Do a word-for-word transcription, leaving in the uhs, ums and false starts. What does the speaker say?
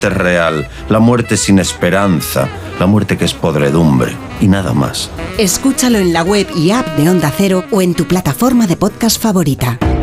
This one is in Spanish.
es real, la muerte sin esperanza, la muerte que es podredumbre y nada más. Escúchalo en la web y app de Onda Cero o en tu plataforma de podcast favorita.